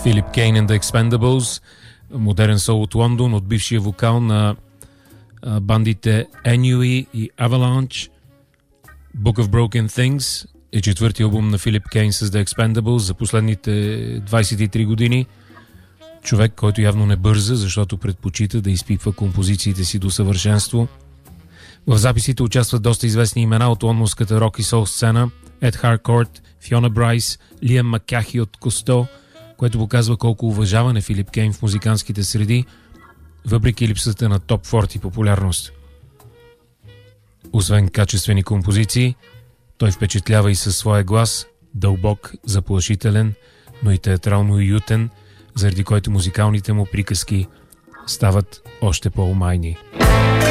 Филип Кейн and the Expendables, модерен сол от Лондон, от бившия вокал на бандите Ennui и Avalanche. Book of Broken Things е четвърти албум на Филип Кейн с The Expendables за последните 23 години. Човек, който явно не бърза, защото предпочита да изпипва композициите си до съвършенство. В записите участват доста известни имена от лондонската рок и сол сцена: Ед Харкорт, Фиона Брайс, Лиам Макахи от Косто, което показва колко уважаван е Филип Кейн в музикантските среди, въпреки липсата на топ-40 популярност. Освен качествени композиции, той впечатлява и със своя глас, дълбок, заплашителен, но и театрално уютен, заради който музикалните му приказки стават още по-умайни.